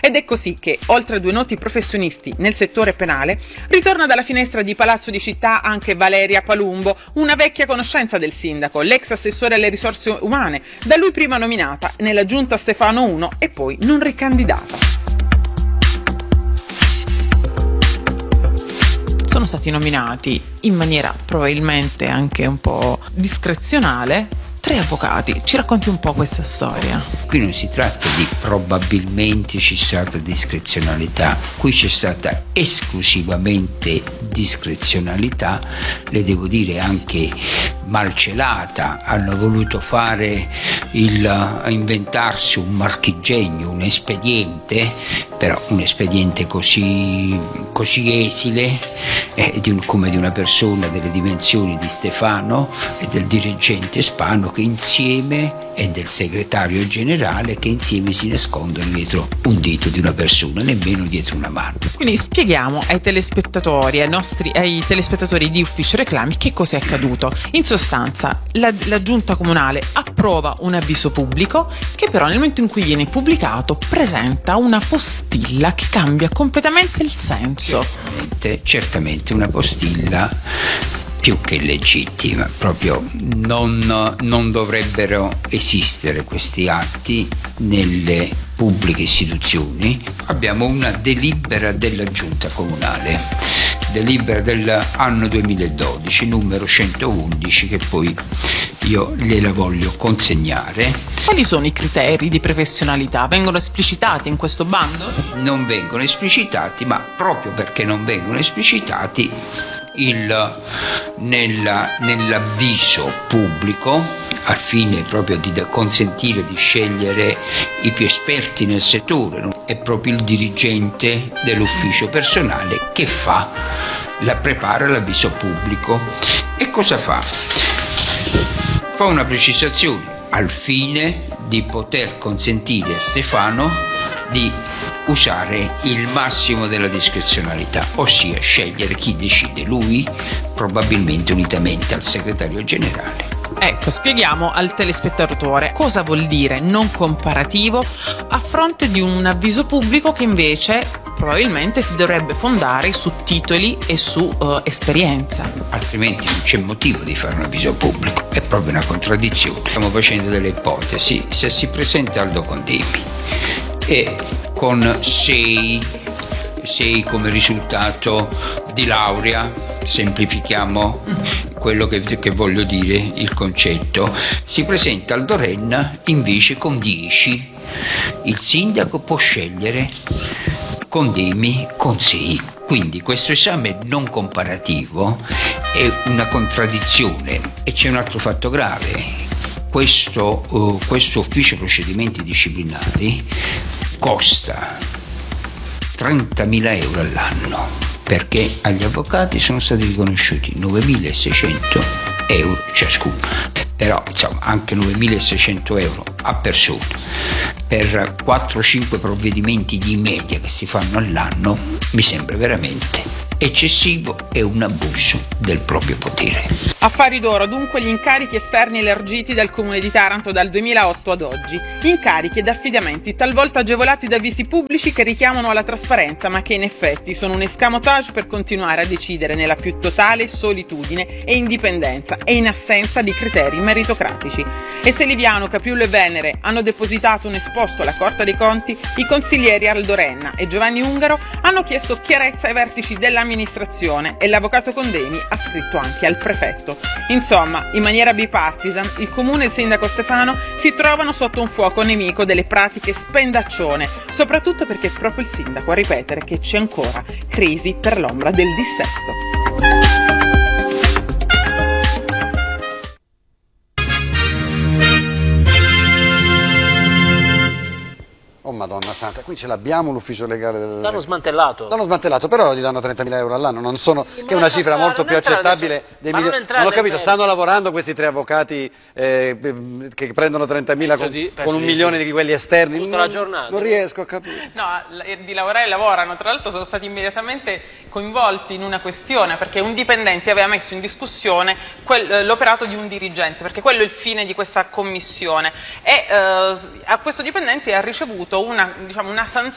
Ed è così che, oltre a due noti professionisti nel settore penale, ritorna dalla finestra di Palazzo di Città anche Valeria Palumbo, una vecchia conoscenza del sindaco, l'ex assessore alle risorse umane, da lui prima nominata nella giunta Stefano 1 e poi non ricandidata. Sono stati nominati in maniera probabilmente anche un po' discrezionale 3 avvocati. Ci racconti un po' questa storia? Qui non si tratta di probabilmente c'è stata discrezionalità, qui c'è stata esclusivamente discrezionalità, le devo dire anche malcelata. Hanno voluto inventarsi un marchingegno, un espediente, però un espediente così esile, come di una persona delle dimensioni di Stefano e del dirigente Spano, che insieme, e del segretario generale, che insieme si nascondono dietro un dito di una persona, nemmeno dietro una mano. Quindi spieghiamo ai telespettatori, ai telespettatori di Ufficio Reclami che cosa è accaduto. In sostanza, la giunta comunale approva un avviso pubblico che però nel momento in cui viene pubblicato presenta una postilla che cambia completamente il senso. Certamente una postilla più che legittima, proprio non dovrebbero esistere questi atti nelle pubbliche istituzioni. Abbiamo una delibera della giunta comunale, delibera dell'anno 2012, numero 111, che poi io gliela voglio consegnare. Quali sono i criteri di professionalità? Vengono esplicitati in questo bando? Non vengono esplicitati, ma proprio perché non vengono esplicitati, nell'avviso pubblico, al fine proprio di consentire di scegliere i più esperti nel settore, è proprio il dirigente dell'ufficio personale che prepara l'avviso pubblico. E cosa fa? Fa una precisazione al fine di poter consentire a Stefano di usare il massimo della discrezionalità, ossia scegliere chi decide lui, probabilmente unitamente al segretario generale. Ecco, spieghiamo al telespettatore cosa vuol dire non comparativo a fronte di un avviso pubblico che invece probabilmente si dovrebbe fondare su titoli e su esperienza. Altrimenti non c'è motivo di fare un avviso pubblico, è proprio una contraddizione. Stiamo facendo delle ipotesi. Se si presenta Aldo Condemi e con 6 come risultato di laurea, semplifichiamo quello che voglio dire, il concetto, si presenta Aldo Renna invece con 10, il sindaco può scegliere Condemi con 6. Quindi questo esame non comparativo è una contraddizione. E c'è un altro fatto grave. Questo ufficio procedimenti disciplinari costa 30.000 euro all'anno, perché agli avvocati sono stati riconosciuti 9.600 euro ciascuno. Però insomma anche 9.600 euro a persona per 4-5 provvedimenti di media che si fanno all'anno mi sembra veramente eccessivo e un abuso del proprio potere. Affari d'oro dunque gli incarichi esterni elargiti dal Comune di Taranto dal 2008 ad oggi, incarichi ed affidamenti talvolta agevolati da avvisi pubblici che richiamano alla trasparenza ma che in effetti sono un escamotage per continuare a decidere nella più totale solitudine e indipendenza e in assenza di criteri meritocratici. E se Liviano, Capriulo e Venere hanno depositato un esposto alla Corte dei Conti, i consiglieri Aldo Renna e Giovanni Ungaro hanno chiesto chiarezza ai vertici dell'amministrazione e l'avvocato Condemi ha scritto anche al prefetto. Insomma, in maniera bipartisan, il comune e il sindaco Stefano si trovano sotto un fuoco nemico delle pratiche spendaccione, soprattutto perché è proprio il sindaco a ripetere che c'è ancora crisi per l'ombra del dissesto. Oh Madonna Santa, qui ce l'abbiamo l'ufficio legale del... L'hanno smantellato. L'hanno smantellato, però gli danno 30.000 euro all'anno, non sono, che è una cifra molto più accettabile dei milioni. Non ho capito, stanno lavorando questi 3 avvocati che prendono 30.000 con 1 milione di quelli esterni? Tutta la giornata. Non riesco a capire. No, di lavorare lavorano, tra l'altro sono stati immediatamente coinvolti in una questione perché un dipendente aveva messo in discussione l'operato di un dirigente, perché quello è il fine di questa commissione, e a questo dipendente ha ricevuto una sanzione